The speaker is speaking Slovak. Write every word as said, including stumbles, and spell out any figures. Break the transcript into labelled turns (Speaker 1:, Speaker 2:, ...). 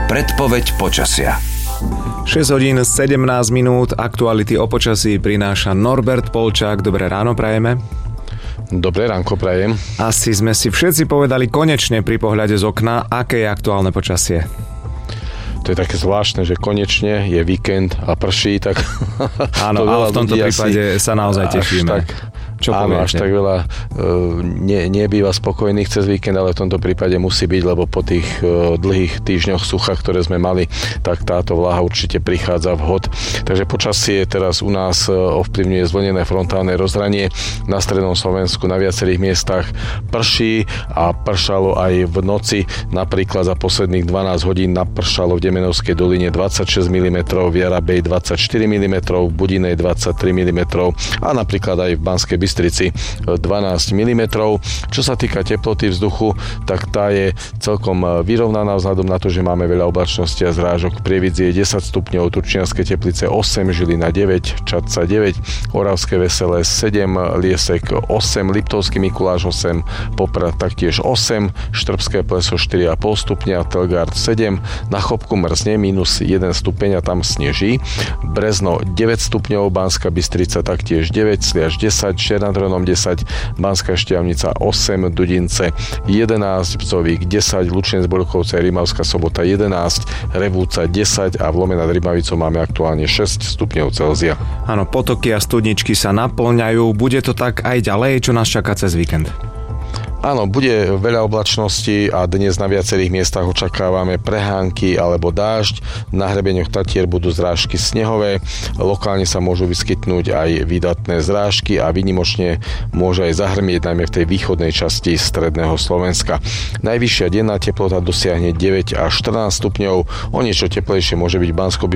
Speaker 1: Predpoveď počasia.
Speaker 2: šesť hodín sedemnásť minút, aktuality o počasí prináša Norbert Polčák. Dobré ráno prajeme.
Speaker 3: Dobré ránko prajem.
Speaker 2: Asi sme si všetci povedali konečne pri pohľade z okna, aké je aktuálne počasie.
Speaker 3: To je také zvláštne, že konečne je víkend a prší, tak...
Speaker 2: Áno, ale v tomto prípade sa naozaj tešíme.
Speaker 3: Tak, Čo áno, až tak veľa uh, nie, nebýva spokojných cez víkend, ale v tomto prípade musí byť, lebo po tých uh, dlhých týždňoch sucha, ktoré sme mali, tak táto vláha určite prichádza vhod. Takže počasie teraz u nás uh, ovplyvňuje zvlnené frontálne rozhranie. Na strednom Slovensku na viacerých miestach prší a pršalo aj v noci. Napríklad za posledných dvanásť hodín napršalo v Demenovskej doline dvadsaťšesť milimetrov, v Jarabej dvadsaťštyri milimetrov, v Budinej dvadsaťtri milimetrov a napríklad aj v Banskej Bystrici dvanásť milimetrov. Čo sa týka teploty vzduchu, tak tá je celkom vyrovnaná vzhľadom na to, že máme veľa oblačnosti a zrážok. V Prievidzi je desať stupňov, Turčianske Teplice osem, Žilina deväť, Čadca deväť, Oravské Veselé sedem, Liesek osem, Liptovský Mikuláš osem, Poprad taktiež osem, Štrbské Pleso štyri a pol stupňa, Telgard sedem, na Chopku mrzne minus jeden stupeň a tam sneží, Brezno deväť stupňov, Banská Bystrica taktiež deväť, Sliač desať, Nad Hronom desať, Banská Štiavnica osem, Dudince jedenásť, Bzovík desať, Lučenec, Borkovce, Rimavská Sobota jedenásť, Revúca desať a v Lome nad Rimavicou máme aktuálne šesť stupňov Celzia.
Speaker 2: Áno, potoky a studničky sa naplňajú. Bude to tak aj ďalej? Čo nás čaká cez víkend?
Speaker 3: Áno, bude veľa oblačností a dnes na viacerých miestach očakávame prehánky alebo dážď. Na hrebeňoch Tatier budú zrážky snehové, lokálne sa môžu vyskytnúť aj výdatné zrážky a výnimočne môže aj zahrmieť najmä v tej východnej časti stredného Slovenska. Najvyššia denná teplota dosiahne deväť až štrnásť stupňov, o niečo teplejšie môže byť v Banskobystrickej